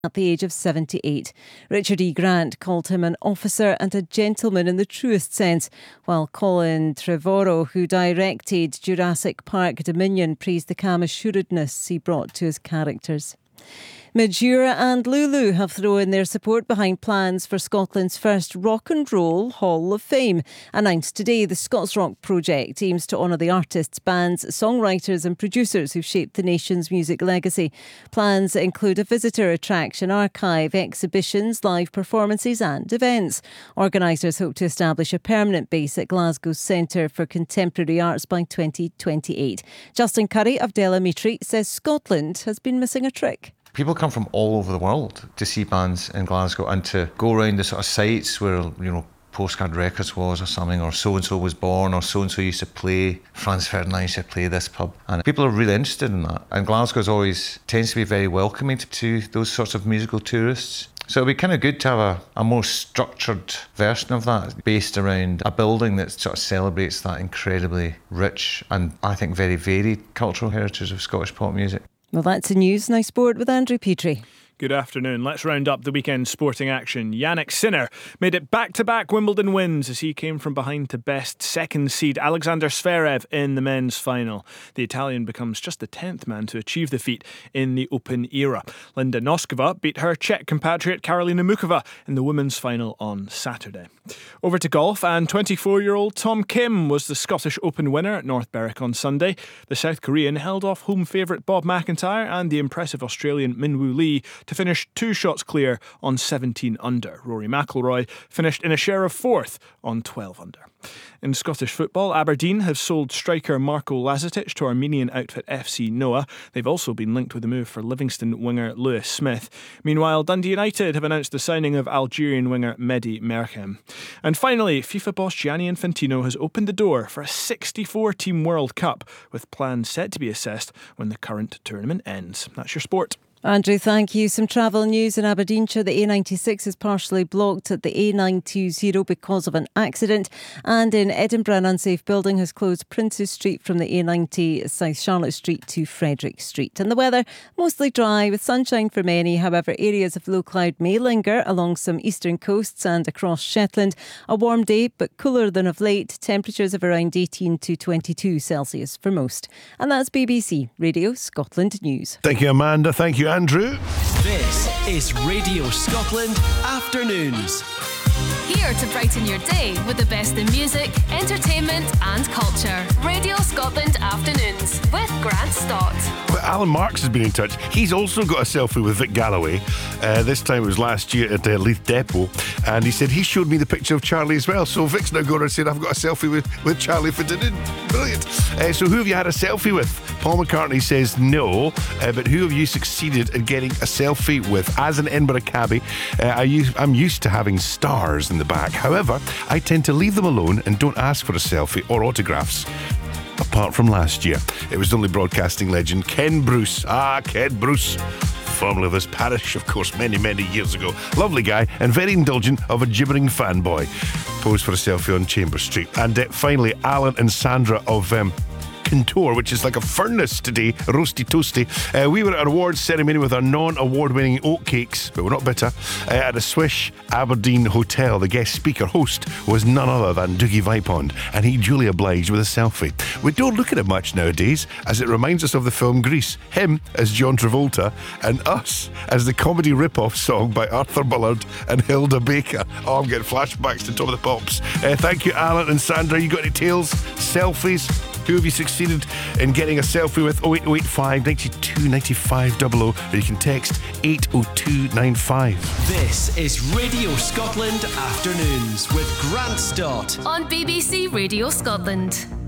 at the age of 78. Richard E. Grant called him an officer and a gentleman in the truest sense, while Colin Trevorrow, who directed Jurassic Park Dominion, praised the calm assuredness he brought to his characters. Majura and Lulu have thrown their support behind plans for Scotland's first Rock and Roll Hall of Fame. Announced today, the Scotsrock project aims to honour the artists, bands, songwriters and producers who've shaped the nation's music legacy. Plans include a visitor attraction archive, exhibitions, live performances and events. Organisers hope to establish a permanent base at Glasgow's Centre for Contemporary Arts by 2028. Justin Curry of Delamitri says Scotland has been missing a trick. People come from all over the world to see bands in Glasgow and to go around the sort of sites where, Postcard Records was or something, or so-and-so was born, or so-and-so used to play, Franz Ferdinand used to play this pub. And people are really interested in that. And Glasgow always tends to be very welcoming to those sorts of musical tourists. So it'd be kind of good to have a more structured version of that, based around a building that sort of celebrates that incredibly rich and, I think, very varied cultural heritage of Scottish pop music. Well, that's the news. Now sport with Andrew Petrie. Good afternoon. Let's round up the weekend's sporting action. Jannik Sinner made it back-to-back Wimbledon wins as he came from behind to best second seed Alexander Zverev in the men's final. The Italian becomes just the 10th man to achieve the feat in the Open era. Linda Noskova beat her Czech compatriot Karolina Mukova in the women's final on Saturday. Over to golf, and 24-year-old Tom Kim was the Scottish Open winner at North Berwick on Sunday. The South Korean held off home favourite Bob McIntyre and the impressive Australian Min Woo Lee to finish 2 shots clear on 17 under. Rory McIlroy finished in a share of 4th on 12 under. In Scottish football, Aberdeen have sold striker Marko Lazetic to Armenian outfit FC Noah. They've also been linked with the move for Livingston winger Lewis Smith. Meanwhile, Dundee United have announced the signing of Algerian winger Mehdi Merhem. And finally, FIFA boss Gianni Infantino has opened the door for a 64-team World Cup, with plans set to be assessed when the current tournament ends. That's your sport. Andrew, thank you. Some travel news in Aberdeenshire. The A96 is partially blocked at the A920 because of an accident. And in Edinburgh, an unsafe building has closed Princes Street from the A90 South Charlotte Street to Frederick Street. And the weather, mostly dry with sunshine for many. However, areas of low cloud may linger along some eastern coasts and across Shetland. A warm day, but cooler than of late. Temperatures of around 18 to 22 Celsius for most. And that's BBC Radio Scotland News. Thank you, Amanda. Thank you, Andrew. This is Radio Scotland Afternoons. Here to brighten your day with the best in music, entertainment and culture. Radio Scotland Afternoons with Grant Stott. Well, Alan Marks has been in touch. He's also got a selfie with Vic Galloway. This time it was last year at Leith Depot. And he said he showed me the picture of Charlie as well. So Vic's now going and said, I've got a selfie with Charlie for dinner. Brilliant. So who have you had a selfie with? Paul McCartney says no. But who have you succeeded in getting a selfie with? As an Edinburgh cabbie, I'm used to having stars in the back. However, I tend to leave them alone and don't ask for a selfie or autographs. Apart from last year, it was only broadcasting legend Ken Bruce. Ken Bruce, formerly of this parish, of course, many, many years ago. Lovely guy and very indulgent of a gibbering fanboy. Posed for a selfie on Chambers Street. And finally, Alan and Sandra of Contour, which is like a furnace today, roasty toasty. We were at an awards ceremony with our non-award winning oatcakes, but we're not bitter, at a Swish Aberdeen hotel. The guest speaker host was none other than Dougie Vipond, and he duly obliged with a selfie. We don't look at it much nowadays, as it reminds us of the film Grease, him as John Travolta and us as the comedy rip-off song by Arthur Bullard and Hilda Baker. Oh, I'm getting flashbacks to Top of the Pops. Thank you, Alan and Sandra. You got any tales, selfies? Who have you succeeded in getting a selfie with? 08085 92 95 00, or you can text 80295. This is Radio Scotland Afternoons with Grant Stott on BBC Radio Scotland.